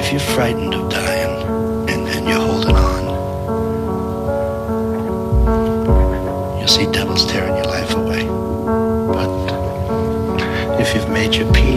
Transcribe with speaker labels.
Speaker 1: if you're frightened of dying and you're holding on, you'll see devils tearing your life away. But if you've made your peace,